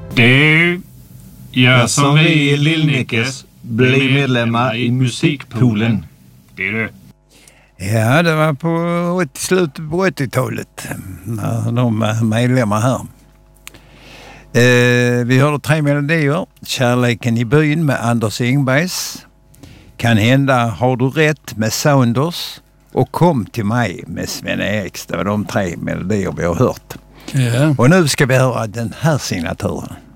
Det gör som vi i Lillnickes, bli medlemmar i musikpoolen. Det är det. Ja, det var på slutet på 80-talet när de var medlemmar här. Vi hörde 3 melodier. Kärleken i byn med Anders Engbergs. Kan hända har du rätt med Saunders. Och Kom till mig med Sven Eriks. Det var de 3 melodier vi har hört. Ja. Och nu ska vi höra den här signaturen.